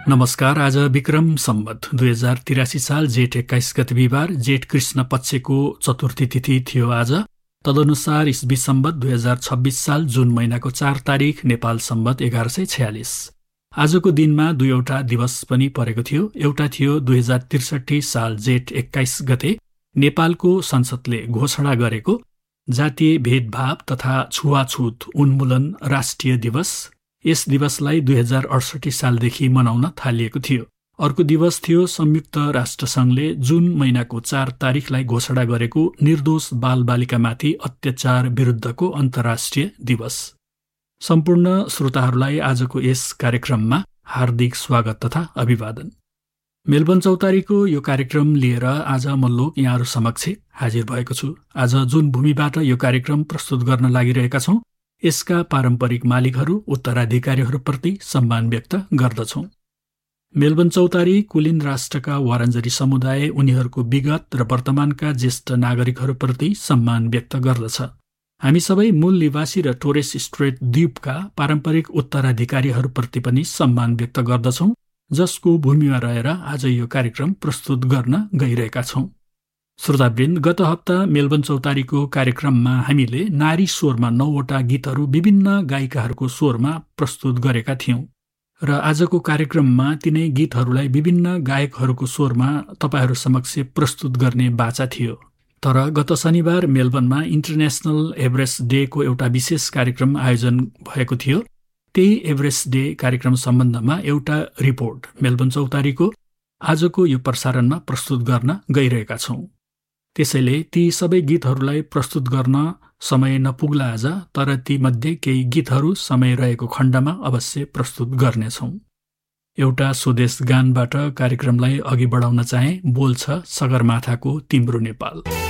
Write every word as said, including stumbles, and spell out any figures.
नमस्कार। आज विक्रम सम्वत दुई हजार तिरासी साल जेठ एक्काइस गते बिहिबार जेठ कृष्ण पक्षको चतुर्थी तिथि थियो आज। तदनुसार इस्वी सम्वत दुई हजार छब्बिस साल जुन महिनाको चार तारिक नेपाल सम्वत एघार सय छयालिस। आजको दिनमा दुईवटा दिवस पनि परेको थियो। एउटा थियो दुई हजार त्रिसठी साल जेठ एक्काइस गते नेपालको संसदले घोषणा गरेको जातीय भेदभाव तथा छुवाछुत उन्मूलन राष्ट्रिय दिवस। यस दिवसलाई दुई हजार अडसठी सालदेखि मनाउन थालिएको थियो। अर्को दिवस थियो संयुक्त राष्ट्रसङ्घले जुन महिनाको चार तारिकलाई घोषणा गरेको निर्दोष बालबालिकामाथि अत्याचार विरुद्धको अन्तर्राष्ट्रिय दिवस। सम्पूर्ण श्रोताहरूलाई आजको यस कार्यक्रममा हार्दिक स्वागत तथा अभिवादन। मेलबर्न चौतारीको यो कार्यक्रम लिएर आज म लोक यहाँहरू समक्ष हाजिर भएको छु। आज जुन भूमिबाट यो कार्यक्रम प्रस्तुत गर्न लागिरहेका छौं यसका पारम्परिक मालिकहरू उत्तराधिकारीहरूप्रति सम्मान व्यक्त गर्दछौं। मेलबर्न चौतारी कुलिन राष्ट्रका वारन्जरी समुदाय उनीहरूको विगत र वर्तमानका ज्येष्ठ नागरिकहरूप्रति सम्मान व्यक्त गर्दछ। हामी सबै मूल निवासी र टोरेस स्ट्रेट द्वीपका पारम्परिक उत्तराधिकारीहरूप्रति पनि सम्मान व्यक्त गर्दछौं, जसको भूमिमा रहेर आज यो कार्यक्रम प्रस्तुत गर्न गइरहेका छौं। श्रोतावृन्द, गत हप्ता मेलबर्न चौतारीको कार्यक्रममा हामीले नारी स्वरमा नौवटा गीतहरू विभिन्न गायिकाहरूको स्वरमा प्रस्तुत गरेका थियौं र आजको कार्यक्रममा तिनै गीतहरूलाई विभिन्न गायकहरूको स्वरमा तपाईहरू समक्ष प्रस्तुत गर्ने बाचा थियो। तर गत शनिबार मेलबर्नमा इन्टरनेसनल एभरेस्ट डेको एउटा विशेष कार्यक्रम आयोजन भएको थियो। त्यही एभरेस्ट डे कार्यक्रम सम्बन्धमा एउटा रिपोर्ट मेलबर्न चौतारीको आजको यो प्रसारणमा प्रस्तुत गर्न गइरहेका छौं। त्यसैले ती सबै गीतहरूलाई प्रस्तुत गर्न समय नपुग्ला आज, तर ती मध्ये केही गीतहरू समय रहेको खण्डमा अवश्य प्रस्तुत गर्नेछौं। एउटा स्वदेश गानबाट कार्यक्रमलाई अघि बढाउन चाहे। बोल छ सगरमाथाको तिम्रो नेपाल।